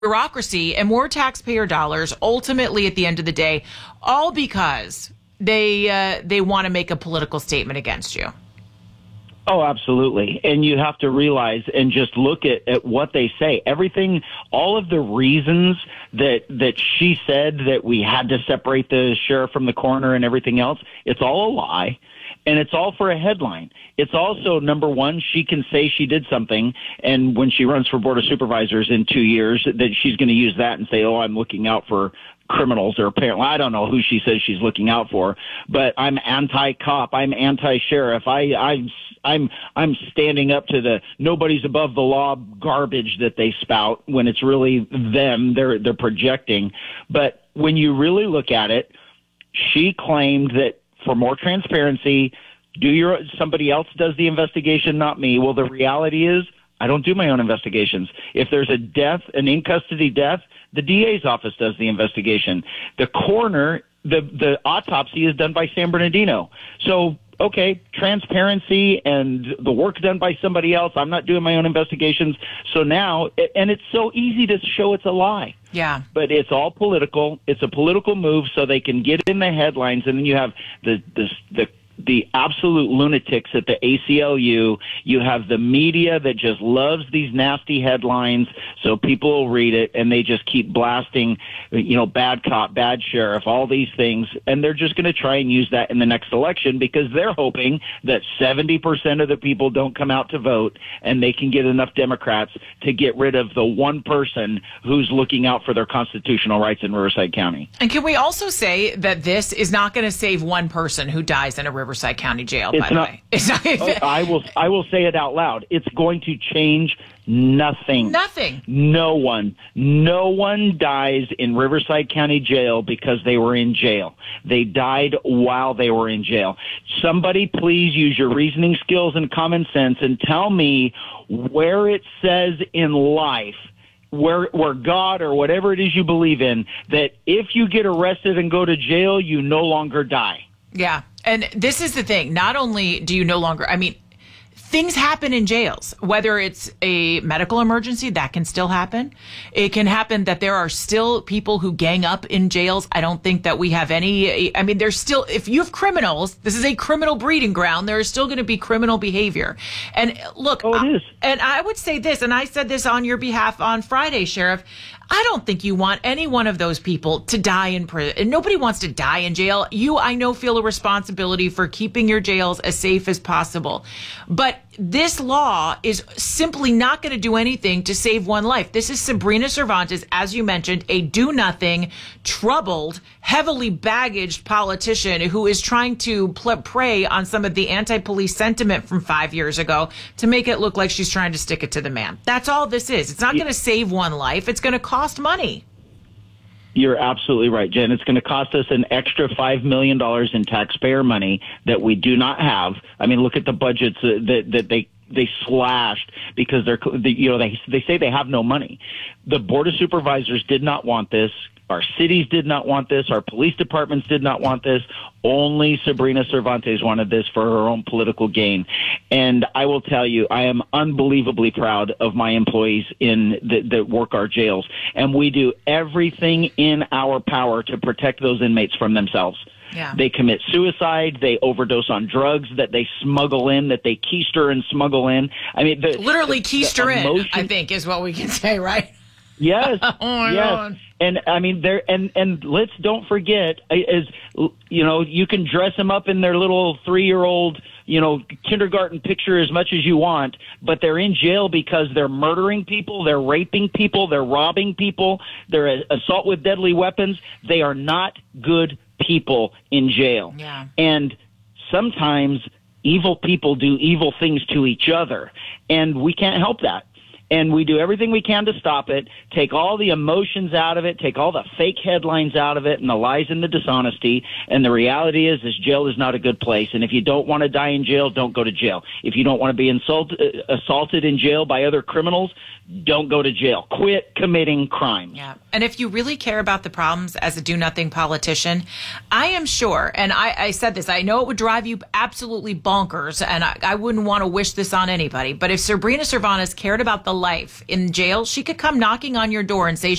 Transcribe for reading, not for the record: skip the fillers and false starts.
bureaucracy and more taxpayer dollars, ultimately at the end of the day, all because they want to make a political statement against you. Oh, absolutely. And you have to realize and just look at what they say. Everything, all of the reasons that she said that we had to separate the sheriff from the coroner and everything else, it's all a lie. And it's all for a headline. It's also, number one, she can say she did something, and when she runs for Board of Supervisors in 2 years, that she's going to use that and say, oh, I'm looking out for criminals, or apparently, I don't know who she says she's looking out for, but I'm anti-cop, I'm anti-sheriff, I'm standing up to the nobody's above the law garbage that they spout when it's really them, they're projecting. But when you really look at it, she claimed that for more transparency, somebody else does the investigation, not me. Well, the reality is I don't do my own investigations. If there's a death, an in-custody death, the DA's office does the investigation. The coroner, the autopsy is done by San Bernardino. So, okay, transparency and the work done by somebody else. I'm not doing my own investigations. So now, and it's so easy to show it's a lie. Yeah. But it's all political. It's a political move so they can get in the headlines, and then you have the absolute lunatics at the ACLU. You have the media that just loves these nasty headlines, so people will read it, and they just keep blasting, bad cop, bad sheriff, all these things, and they're just going to try and use that in the next election because they're hoping that 70% of the people don't come out to vote, and they can get enough Democrats to get rid of the one person who's looking out for their constitutional rights in Riverside County. And can we also say that this is not going to save one person who dies in a Riverside County jail, by the way? It's not. I will say it out loud. It's going to change nothing. Nothing. No one dies in Riverside County Jail because they were in jail. They died while they were in jail. Somebody please use your reasoning skills and common sense and tell me where it says in life, where God or whatever it is you believe in, that if you get arrested and go to jail, you no longer die. Yeah. And this is the thing. Not only do you no longer, things happen in jails, whether it's a medical emergency, that can still happen. It can happen that there are still people who gang up in jails. I don't think that we have any, there's still, if you have criminals, this is a criminal breeding ground. There is still going to be criminal behavior. And look, it is. And I would say this, and I said this on your behalf on Friday, Sheriff, I don't think you want any one of those people to die in prison. And nobody wants to die in jail. You, I know, feel a responsibility for keeping your jails as safe as possible. But this law is simply not going to do anything to save one life. This is Sabrina Cervantes, as you mentioned, a do-nothing, troubled, heavily baggaged politician who is trying to prey on some of the anti-police sentiment from 5 years ago to make it look like she's trying to stick it to the man. That's all this is. It's not going to save one life. It's going to cost money. You're absolutely right, Jen. It's going to cost us an extra $5 million in taxpayer money that we do not have. Look at the budgets that they slashed because they say they have no money. The Board of Supervisors did not want this. Our cities did not want this. Our police departments did not want this. Only Sabrina Cervantes wanted this for her own political gain. And I will tell you, I am unbelievably proud of my employees that work our jails. And we do everything in our power to protect those inmates from themselves. Yeah. They commit suicide. They overdose on drugs that they smuggle in, that they keister and smuggle in. Literally keister in, I think, is what we can say, right? Yes. Oh my yes. God. And let's don't forget, you can dress them up in their little 3-year-old, kindergarten picture as much as you want, but they're in jail because they're murdering people, they're raping people, they're robbing people, they're assault with deadly weapons. They are not good people in jail. Yeah. And sometimes evil people do evil things to each other, and we can't help that. And we do everything we can to stop it, take all the emotions out of it, take all the fake headlines out of it and the lies and the dishonesty. And the reality is jail is not a good place. And if you don't want to die in jail, don't go to jail. If you don't want to be assaulted in jail by other criminals, don't go to jail. Quit committing crimes. Yeah. And if you really care about the problems as a do-nothing politician, I am sure, and I said this, I know it would drive you absolutely bonkers, and I wouldn't want to wish this on anybody, but if Sabrina Cervantes cared about the life in jail, she could come knocking on your door and say